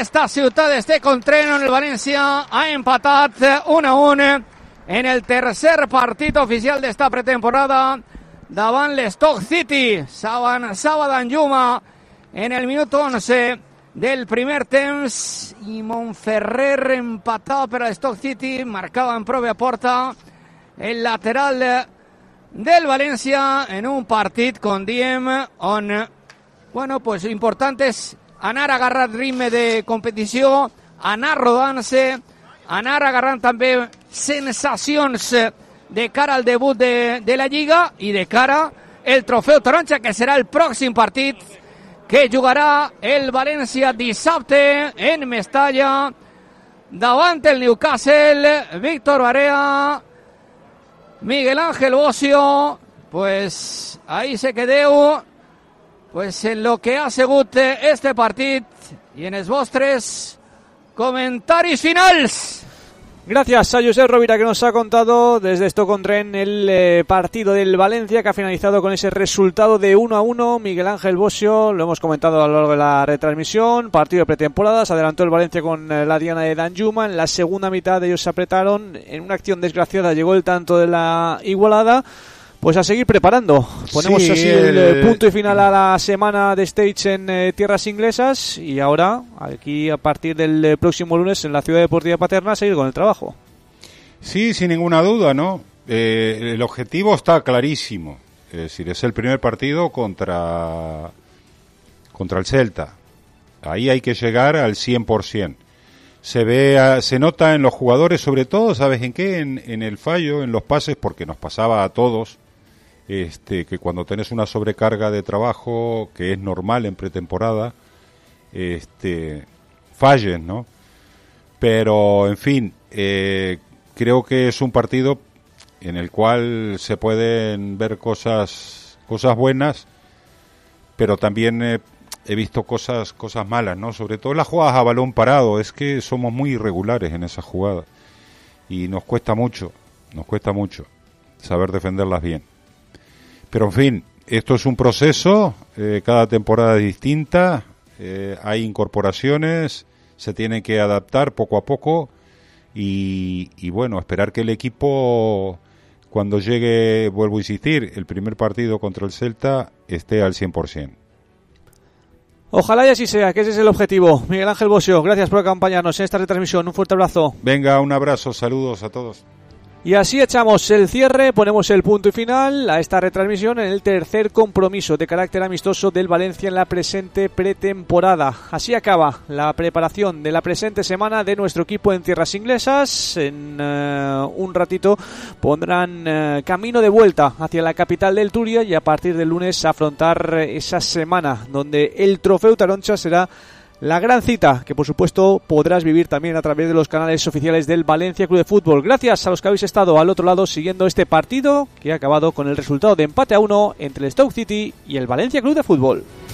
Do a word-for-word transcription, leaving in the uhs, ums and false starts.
esta ciutat d'Stoke-on-Trent, on el València ha empatat un a un en el tercer partit oficial d'esta pretemporada davant l'Stoke City. S'avançava Danjuma en el minut onze del primer temps i Montferrer empatava per a Stoke City, marcava en pròpia porta el lateral del València en un partit, com diem, on, bueno, pues important és anar agarrant ritme de competició, anar rodant-se, anar agarrant també sensacions de cara al debut de, de la Lliga i de cara el Trofeu Taronja, que serà el pròxim partit que jugarà el València dissabte en Mestalla davant el Newcastle. Víctor Barea, Miguel Ángel Bocio, pues ahí se quedeu pues en lo que ha sigut este partit i en els vostres comentaris finals. Gracias a Josep Rovira, que nos ha contado desde Stoke-on-Trent el eh, partido del Valencia, que ha finalizado con ese resultado de uno a uno. Miguel Ángel Bocio, lo hemos comentado a lo largo de la retransmisión, partido de pretemporada, se adelantó el Valencia con eh, la diana de Danjuma. En la segunda mitad ellos se apretaron, en una acción desgraciada llegó el tanto de la igualada. Pues a seguir preparando. Ponemos sí, así el, el punto y final a la semana de Stage en eh, tierras inglesas, y ahora, aquí a partir del eh, próximo lunes en la Ciudad Deportiva Paterna, seguir con el trabajo. Sí, sin ninguna duda, ¿no? Eh, el objetivo está clarísimo. Es decir, es el primer partido contra, contra el Celta. Ahí hay que llegar al cien por ciento. Se ve, se nota en los jugadores, sobre todo, ¿sabes en qué? En, en el fallo, en los pases, porque nos pasaba a todos. Este, que cuando tenés una sobrecarga de trabajo, que es normal en pretemporada, este, fallen, ¿no? Pero, en fin, eh, creo que es un partido en el cual se pueden ver cosas, cosas buenas, pero también eh, he visto cosas, cosas malas, ¿no? Sobre todo las jugadas a balón parado. Es que somos muy irregulares en esas jugadas y nos cuesta mucho, nos cuesta mucho saber defenderlas bien. Pero, en fin, esto es un proceso, eh, cada temporada es distinta, eh, hay incorporaciones, se tiene que adaptar poco a poco y, y, bueno, esperar que el equipo, cuando llegue, vuelvo a insistir, el primer partido contra el Celta, esté al cien por ciento. Ojalá y así sea, que ese es el objetivo. Miguel Ángel Bocio, gracias por acompañarnos en esta retransmisión, un fuerte abrazo. Venga, un abrazo, saludos a todos. Y así echamos el cierre, ponemos el punto y final a esta retransmisión en el tercer compromiso de carácter amistoso del Valencia en la presente pretemporada. Así acaba la preparación de la presente semana de nuestro equipo en tierras inglesas. En uh, un ratito pondrán uh, camino de vuelta hacia la capital del Turia y a partir del lunes afrontar esa semana donde el Trofeu Taronja será la gran cita, que por supuesto podrás vivir también a través de los canales oficiales del Valencia Club de Fútbol. Gracias a los que habéis estado al otro lado siguiendo este partido, que ha acabado con el resultado de empate a uno entre el Stoke City y el Valencia Club de Fútbol.